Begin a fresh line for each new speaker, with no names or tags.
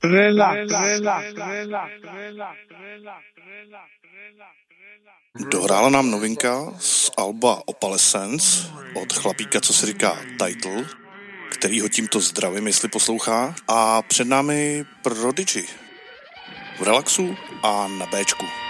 Dohrála nám novinka z alba Opalescence od chlapíka, co se říká Title, který ho tímto zdravím, jestli poslouchá. A před námi Prodigy v relaxu a na Bčku.